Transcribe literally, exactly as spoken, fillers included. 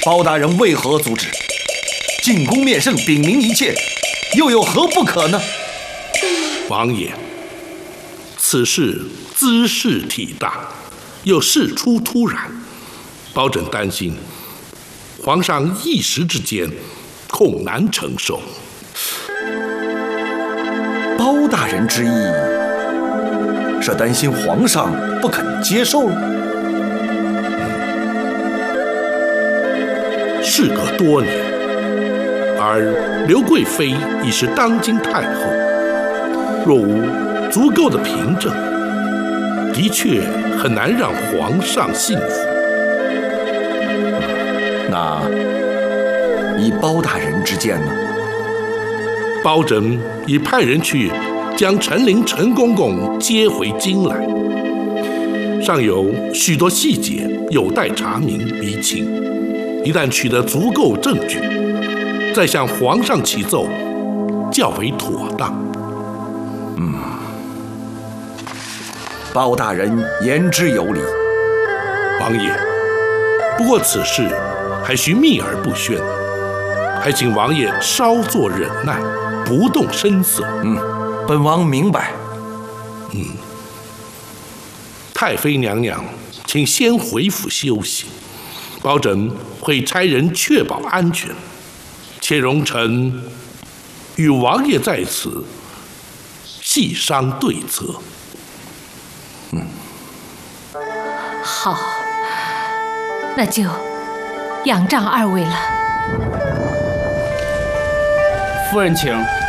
包大人为何阻止？进宫面圣，禀明一切，又有何不可呢？ 王爷，此事兹事体大，又事出突然，包拯担心皇上一时之间恐难承受。 包大人之意是担心皇上不肯接受了？ 事隔多年，而刘贵妃已是当今太后，若无足够的凭证，的确很难让皇上信服。 那以包大人之见呢？ 包拯已派人去将陈琳、陈公公接回京来，尚有许多细节有待查明厘清。一旦取得足够证据，再向皇上启奏，较为妥当。 嗯，包大人言之有理。 王爷，不过此事还需秘而不宣，还请王爷稍作忍耐，不动声色。 嗯，本王明白。 嗯，太妃娘娘，请先回府休息。包拯会差人确保安全，且容臣与王爷在此细商对策。 嗯， 好，那就仰仗二位了。 夫人请。